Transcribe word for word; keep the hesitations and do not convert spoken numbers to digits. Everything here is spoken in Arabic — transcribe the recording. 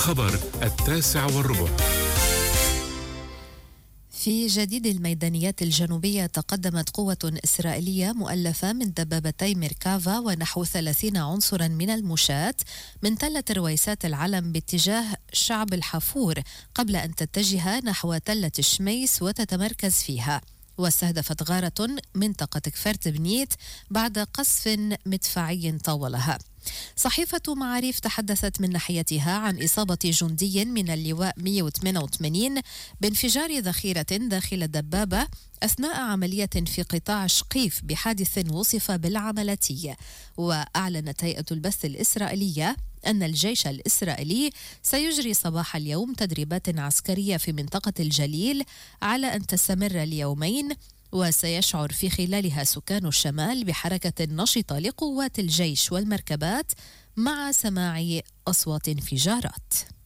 الخبر التاسع والربع. في جديد الميدانيات الجنوبية، تقدمت قوة إسرائيلية مؤلفة من دبابتي ميركافا ونحو ثلاثين عنصرا من المشاة من تلة رويسات العلم باتجاه شعب الحافور قبل أن تتجه نحو تلة الشميس وتتمركز فيها. واستهدفت غارة منطقة كفرت بنيت بعد قصف مدفعي طاولها. صحيفة معاريف تحدثت من ناحيتها عن إصابة جندي من اللواء مئة وثمانية وثمانين بانفجار ذخيرة داخل الدبابة أثناء عملية في قطاع شقيف بحادث وصف بالعملتي. وأعلنت هيئة البث الإسرائيلية أن الجيش الإسرائيلي سيجري صباح اليوم تدريبات عسكرية في منطقة الجليل على أن تستمر ليومين، وسيشعر في خلالها سكان الشمال بحركة نشطة لقوات الجيش والمركبات مع سماع أصوات انفجارات.